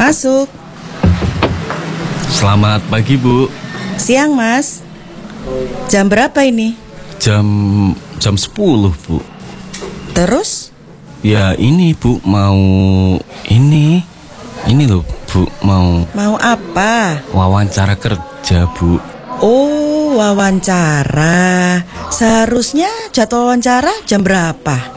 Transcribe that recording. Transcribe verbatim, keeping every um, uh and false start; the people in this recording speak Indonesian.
Masuk. Selamat pagi, Bu. Siang, Mas. Jam berapa ini? Jam jam sepuluh, Bu. Terus? Ya ini, Bu, mau ini. Ini loh, Bu, mau Mau apa? wawancara kerja, Bu. Oh, wawancara. Seharusnya jadwal wawancara jam berapa?